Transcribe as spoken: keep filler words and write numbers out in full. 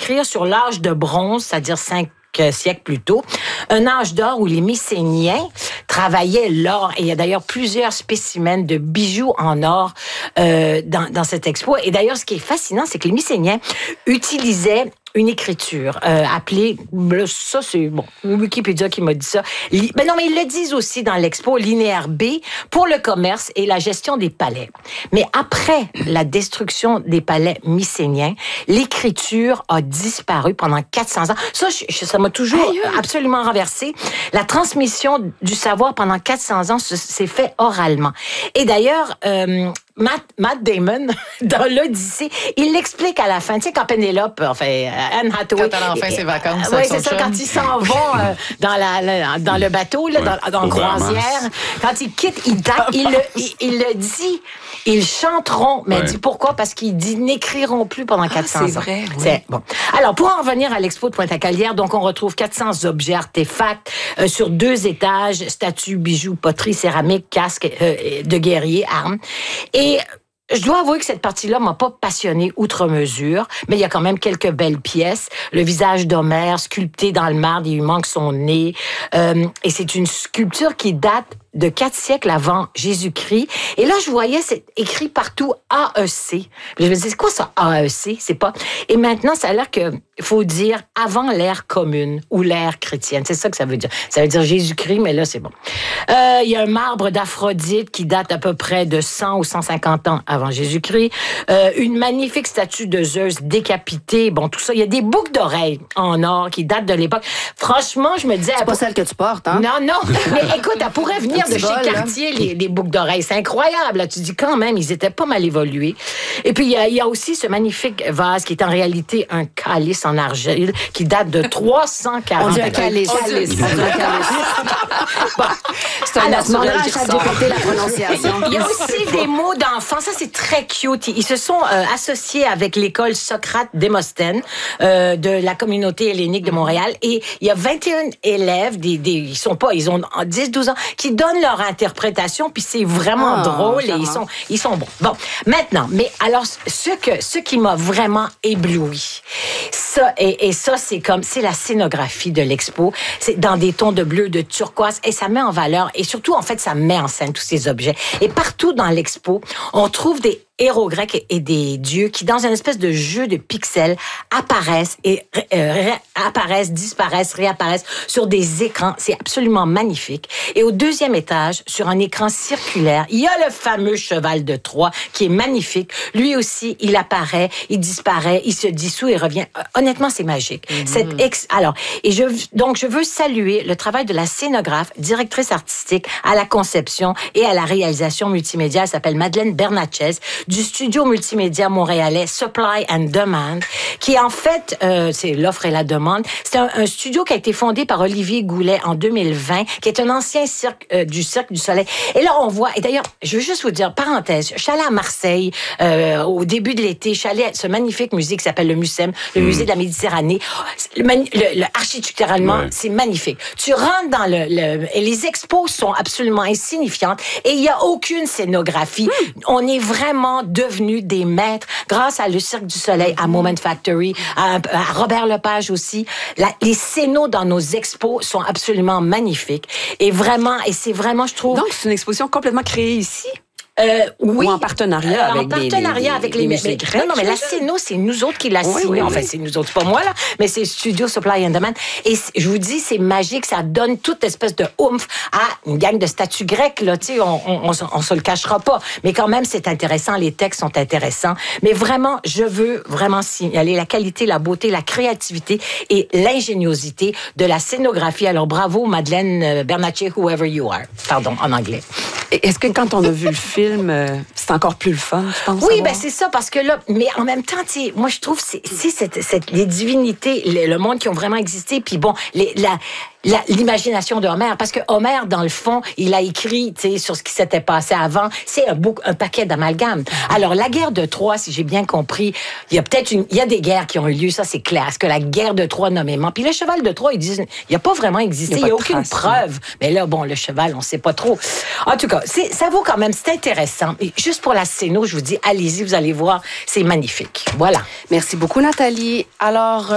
écrire sur l'âge de bronze, c'est-à-dire cinq siècles plus tôt, un âge d'or où les Mycéniens travaillaient l'or. Et il y a d'ailleurs plusieurs spécimens de bijoux en or euh, dans, dans cette expo. Et d'ailleurs, ce qui est fascinant, c'est que les Mycéniens utilisaient une écriture euh, appelée, ça c'est bon, Wikipédia qui m'a dit ça. Li, ben non, mais ils le disent aussi dans l'expo, linéaire B, pour le commerce et la gestion des palais. Mais après la destruction des palais mycéniens, l'écriture a disparu pendant quatre cents ans. Ça, je, ça m'a toujours Aïe. absolument renversé. La transmission du savoir pendant quatre cents ans s'est fait oralement. Et d'ailleurs, euh, Matt, Matt Damon, dans l'Odyssée, il l'explique à la fin. Tu sais, quand Pénélope, enfin, Anne Hathaway... Quand elle a enfin ses vacances. Oui, c'est ça, quand ils s'en vont euh, dans, la, la, dans le bateau, là, ouais, dans, dans la croisière, quand ils quittent, il, il, le, il, il le dit, ils chanteront. Mais ouais. il dit pourquoi? Parce qu'il dit n'écriront plus pendant quatre cents ah, ans. Vrai, oui. C'est bon. Alors, pour en revenir à l'expo de Pointe-à-Calière, donc on retrouve quatre cents objets, artefacts, euh, sur deux étages, statues, bijoux, poteries, céramiques, casques euh, de guerriers, armes. Et je dois avouer que cette partie-là m'a pas passionnée outre mesure, mais il y a quand même quelques belles pièces. Le visage d'Homère sculpté dans le marbre, il lui manque son nez. Euh, et c'est une sculpture qui date de quatre siècles avant Jésus-Christ. Et là, je voyais, c'est écrit partout A E C. Je me disais, c'est quoi ça, A E C? C'est pas... Et maintenant, ça a l'air que, il faut dire avant l'ère commune ou l'ère chrétienne. C'est ça que ça veut dire. Ça veut dire Jésus-Christ, mais là, c'est bon. Euh, il y a un marbre d'Aphrodite qui date à peu près de cent ou cent cinquante ans avant Jésus-Christ. Euh, une magnifique statue de Zeus décapité. Bon, tout ça. Il y a des boucles d'oreilles en or qui datent de l'époque. Franchement, je me disais... C'est pas celle que tu portes, hein? Non, non. Mais écoute, elle pourrait venir de chez bol, Cartier, les, les boucles d'oreilles. C'est incroyable. Là. Tu dis quand même, ils étaient pas mal évolués. Et puis, il y a, il y a aussi ce magnifique vase qui est en réalité un calice en argile qui date de trois cent quarante ans. On dit un calice. On dit un calice. Bon. C'est un demandera à ChatGPT la prononciation. Il y a aussi des mots d'enfants. Ça, c'est très cute. Ils se sont euh, associés avec l'école Socrate Démosthène euh, de la communauté hellénique de Montréal. Et il y a vingt et un élèves, des, des, ils sont pas, ils ont dix douze ans, qui donnent leur interprétation, puis c'est vraiment ah, drôle et ils sont, ils sont bons. Bon, maintenant, mais alors, ce, que, ce qui m'a vraiment ébloui, ça, et, et ça, c'est comme, c'est la scénographie de l'expo. C'est dans des tons de bleu, de turquoise, et ça met en valeur, et surtout, en fait, ça met en scène tous ces objets. Et partout dans l'expo, on trouve des héros grecs et des dieux qui, dans une espèce de jeu de pixels, apparaissent et euh, ré, apparaissent, disparaissent, réapparaissent sur des écrans. C'est absolument magnifique. Et au deuxième étage, sur un écran circulaire, il y a le fameux cheval de Troie qui est magnifique. Lui aussi, il apparaît, il disparaît, il se dissout et revient. Honnêtement, c'est magique. Mm-hmm. Cette ex... Alors, et je, donc, je veux saluer le travail de la scénographe, directrice artistique à la conception et à la réalisation multimédia. Elle s'appelle Madeleine Bernatchez, du studio multimédia montréalais Supply and Demand, qui en fait, euh, c'est l'offre et la demande. C'est un, un studio qui a été fondé par Olivier Goulet en deux mille vingt, qui est un ancien cirque euh, du Cirque du Soleil. Et là, on voit, et d'ailleurs, je veux juste vous dire, parenthèse, je suis allée à Marseille euh, au début de l'été, je suis allée à ce magnifique musée qui s'appelle le MUSEM, le mmh. musée de la Méditerranée. Le, le, le architecturalement, ouais. c'est magnifique. Tu rentres dans le, le... Et les expos sont absolument insignifiantes et il n'y a aucune scénographie. Mmh. On est vraiment devenus des maîtres grâce à le Cirque du Soleil, à Moment Factory, à, à Robert Lepage aussi. La, les scénos dans nos expos sont absolument magnifiques. Et vraiment, et c'est vraiment, je trouve... Donc, c'est une exposition complètement créée ici? Euh, oui. Ou en partenariat euh, avec en partenariat des, avec des, les, des musées grecs. Non, non, mais la Céno, c'est nous autres qui l'a oui, signé. Oui, enfin, oui. c'est nous autres, c'est pas moi, là, mais c'est Studio Supply and Demand. Et je vous dis, c'est magique, ça donne toute espèce de oomph à une gang de statues grecques, là, tu sais, on, on, on, on se le cachera pas. Mais quand même, c'est intéressant, les textes sont intéressants. Mais vraiment, je veux vraiment signaler la qualité, la beauté, la créativité et l'ingéniosité de la scénographie. Alors, bravo, Madeleine Bernatchez, whoever you are. Pardon, en anglais. Est-ce que quand on a vu le film, euh, c'est encore plus le fun, je pense? Oui, ben c'est ça, parce que là, mais en même temps, tu sais, moi je trouve c'est, c'est cette, cette, les divinités, le, le monde qui ont vraiment existé, puis bon, les, la, la, l'imagination de Homère, parce que Homère, dans le fond, il a écrit, tu sais, sur ce qui s'était passé avant, c'est un, bouc, un paquet d'amalgames. Alors, la guerre de Troie, si j'ai bien compris, il y a peut-être une, il y a des guerres qui ont eu lieu, ça c'est clair. Est-ce que la guerre de Troie nommément, puis le cheval de Troie, ils disent, il n'y a pas vraiment existé, il n'y a, a aucune trace, preuve. Mais là, bon, le cheval, on ne sait pas trop. En tout cas, c'est, ça vaut quand même, c'est intéressant. Et juste pour la scéno, je vous dis, allez-y, vous allez voir, c'est magnifique. Voilà. Merci beaucoup, Nathalie. Alors,